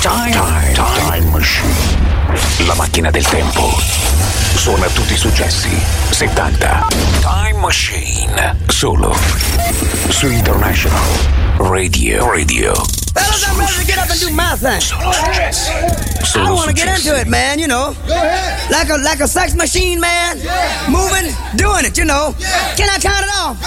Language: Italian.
Time Machine. La macchina del tempo. Suona tutti i successi 70. Time Machine. Solo su International Radio. Fellas, I'm ready to get up and do my thing. Solo successi. I want to get into it, man, you know. Like a sex machine, man. Moving, doing it, you know. Can I count it off?